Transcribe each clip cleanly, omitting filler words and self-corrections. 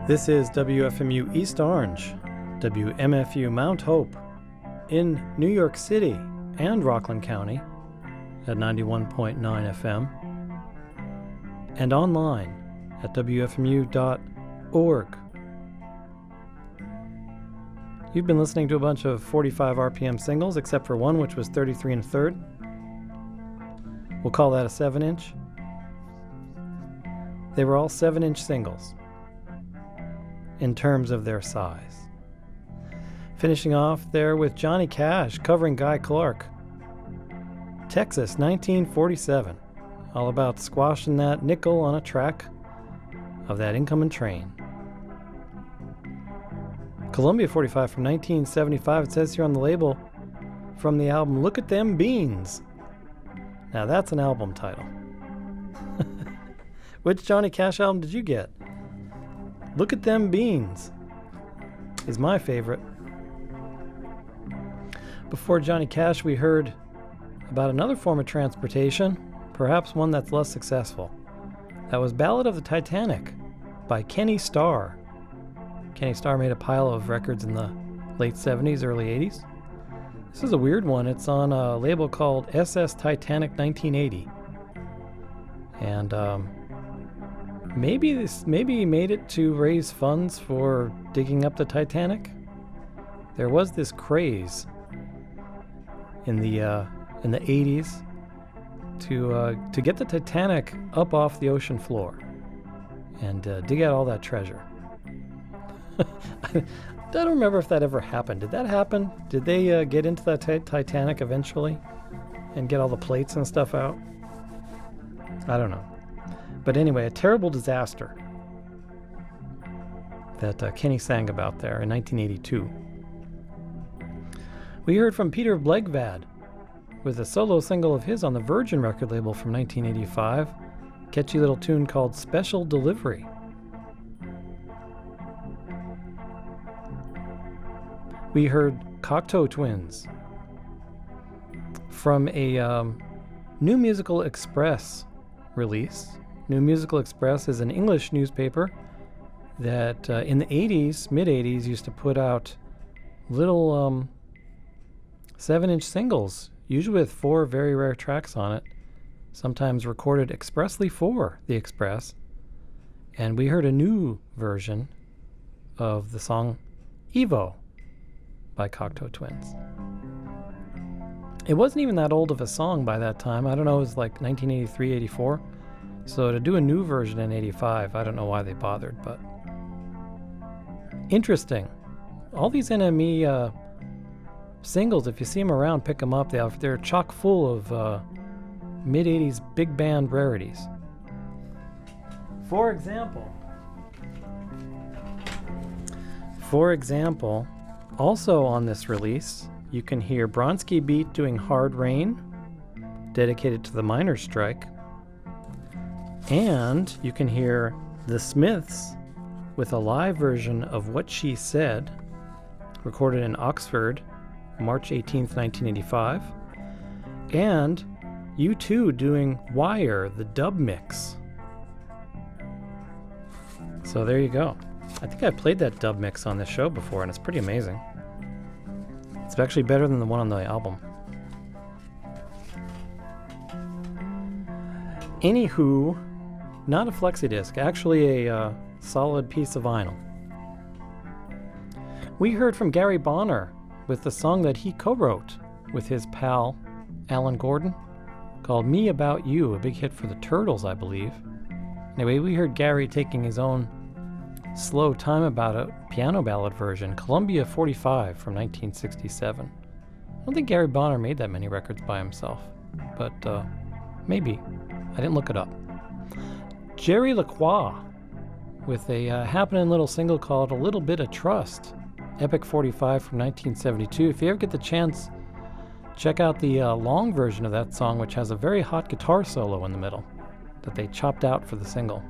This is WFMU East Orange, WMFU Mount Hope, in New York City and Rockland County at 91.9 FM, and online at WFMU.org. You've been listening to a bunch of 45 RPM singles, except for one, which was 33 1/3. We'll call that a 7-inch. They were all 7-inch singles in terms of their size. Finishing off there with Johnny Cash covering Guy Clark. Texas, 1947. All about squashing that nickel on a track of that incoming train. Columbia 45 from 1975. It says here on the label from the album Look at Them Beans. Now that's an album title. Which Johnny Cash album did you get? Look at Them Beans is my favorite. Before Johnny Cash, we heard about another form of transportation, perhaps one that's less successful. That was Ballad of the Titanic by Kenny Starr. Kenny Starr made a pile of records in the late 70s, early 80s. This is a weird one. It's on a label called SS Titanic 1980. And maybe he made it to raise funds for digging up the Titanic. There was this craze in the 80s to get the Titanic up off the ocean floor and dig out all that treasure. I don't remember if that ever happened. Did that happen? Did they get into the Titanic eventually and get all the plates and stuff out? I don't know. But anyway, a terrible disaster that Kenny sang about there in 1982. We heard from Peter Blegvad with a solo single of his on the Virgin record label from 1985, catchy little tune called Special Delivery. We heard Cocteau Twins from a New Musical Express release. New Musical Express is an English newspaper that in the 80s, mid-80s, used to put out little 7-inch singles, usually with 4 very rare tracks on it, sometimes recorded expressly for the Express. And we heard a new version of the song Evo by Cocteau Twins. It wasn't even that old of a song by that time. I don't know, it was like 1983, 84. So to do a new version in 85, I don't know why they bothered, but interesting. All these NME singles, if you see them around, pick them up. They're chock full of mid-80s big band rarities. For example, also on this release, you can hear Bronski Beat doing Hard Rain, dedicated to the miners' strike. And you can hear The Smiths with a live version of What She Said, recorded in Oxford, March 18th, 1985. And U2 doing Wire, the dub mix. So there you go. I think I played that dub mix on this show before, and it's pretty amazing. It's actually better than the one on the album. Anywho, not a flexi disc, actually a solid piece of vinyl. We heard from Gary Bonner with the song that he co-wrote with his pal Alan Gordon called Me About You, a big hit for the Turtles, I believe. Anyway, we heard Gary taking his own slow time about a piano ballad version, Columbia 45 from 1967. I don't think Gary Bonner made that many records by himself, but maybe. I didn't look it up. Jerry Lacroix with a happening little single called A Little Bit of Trust, Epic 45 from 1972. If you ever get the chance, check out the long version of that song, which has a very hot guitar solo in the middle that they chopped out for the single.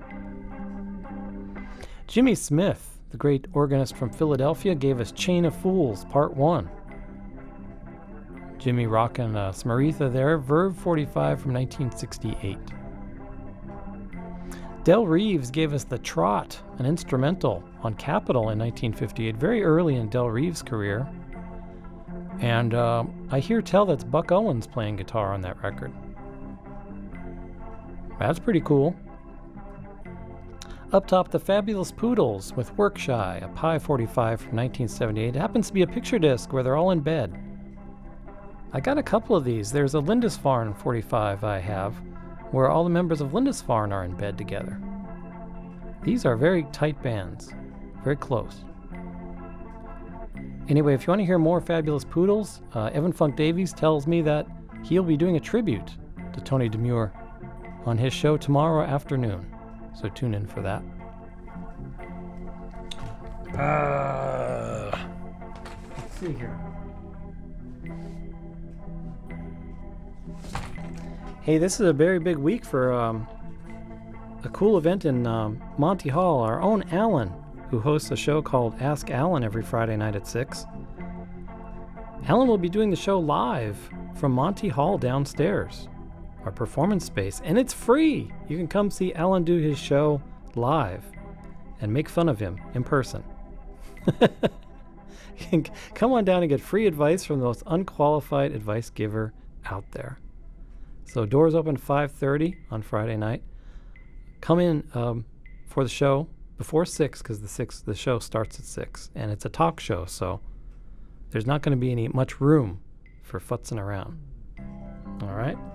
Jimmy Smith, the great organist from Philadelphia, gave us Chain of Fools, Part 1. Jimmy rockin' Smaritha there, Verve 45 from 1968. Del Reeves gave us the Trot, an instrumental on Capitol in 1958, very early in Del Reeves' career. And I hear tell that's Buck Owens playing guitar on that record. That's pretty cool. Up top, the Fabulous Poodles with Work Shy, a Pi 45 from 1978. It happens to be a picture disc where they're all in bed. I got a couple of these. There's a Lindisfarne 45 I have, where all the members of Lindisfarne are in bed together. These are very tight bands, very close. Anyway, if you want to hear more Fabulous Poodles, Evan Funk Davies tells me that he'll be doing a tribute to Tony Demure on his show tomorrow afternoon. So tune in for that. Let's see here. Hey, this is a very big week for a cool event in Monty Hall. Our own Alan, who hosts a show called Ask Alan every Friday night at 6. Alan will be doing the show live from Monty Hall downstairs, our performance space, and it's free. You can come see Alan do his show live and make fun of him in person. You can come on down and get free advice from the most unqualified advice giver out there. So doors open 5:30 on Friday night. Come in for the show before 6 because the show starts at 6, and it's a talk show, so there's not going to be much room for futzing around. All right.